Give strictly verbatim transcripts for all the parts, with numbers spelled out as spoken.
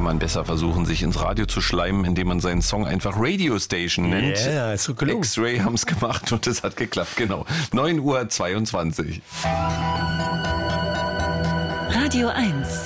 kann man besser versuchen, sich ins Radio zu schleimen, indem man seinen Song einfach Radio Station nennt. Ja, yeah, ist so gelungen. X-Ray haben es gemacht und es hat geklappt, genau. neun Uhr zweiundzwanzig. Radio eins.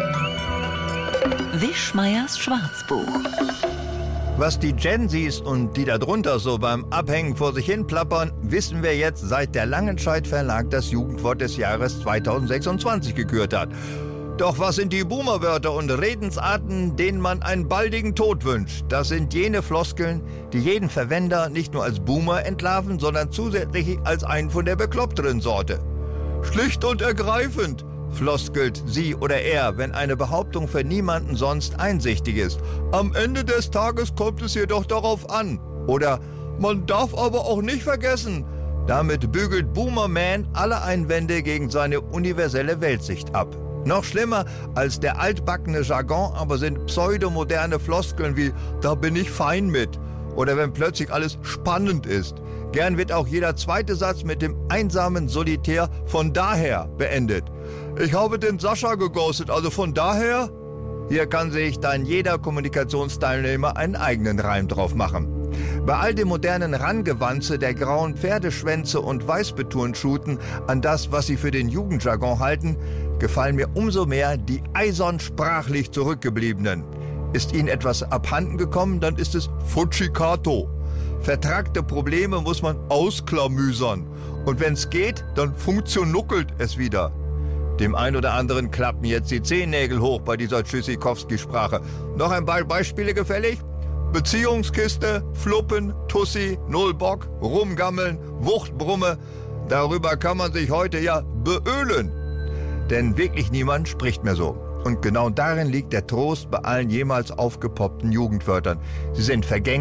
Wischmeiers Schwarzbuch. Was die Gen Zs und die darunter so beim Abhängen vor sich hin plappern, wissen wir jetzt, seit der Langenscheidt Verlag das Jugendwort des Jahres zweitausendsechsundzwanzig gekürt hat. Doch was sind die Boomerwörter und Redensarten, denen man einen baldigen Tod wünscht? Das sind jene Floskeln, die jeden Verwender nicht nur als Boomer entlarven, sondern zusätzlich als einen von der bekloppteren Sorte. Schlicht und ergreifend floskelt sie oder er, wenn eine Behauptung für niemanden sonst einsichtig ist. Am Ende des Tages kommt es jedoch darauf an. Oder man darf aber auch nicht vergessen. Damit bügelt Boomerman alle Einwände gegen seine universelle Weltsicht ab. Noch schlimmer als der altbackene Jargon aber sind pseudomoderne Floskeln wie „da bin ich fein mit" oder wenn plötzlich alles spannend ist. Gern wird auch jeder zweite Satz mit dem einsamen Solitär „von daher" beendet. Ich habe den Sascha geghostet, also von daher? Hier kann sich dann jeder Kommunikationsteilnehmer einen eigenen Reim drauf machen. Bei all dem modernen Rangewanze der grauen Pferdeschwänze und Weißbetonschuten an das, was sie für den Jugendjargon halten, gefallen mir umso mehr die eisern sprachlich Zurückgebliebenen. Ist ihnen etwas abhanden gekommen, dann ist es Fuzzicato. Vertragte Probleme muss man ausklamüsern. Und wenn es geht, dann funktionuckelt es wieder. Dem einen oder anderen klappen jetzt die Zehennägel hoch bei dieser Tschüssikowski-Sprache. Noch ein paar Beispiele gefällig? Beziehungskiste, Fluppen, Tussi, Nullbock, Rumgammeln, Wuchtbrumme. Darüber kann man sich heute ja beölen. Denn wirklich niemand spricht mehr so. Und genau darin liegt der Trost bei allen jemals aufgepoppten Jugendwörtern. Sie sind vergänglich.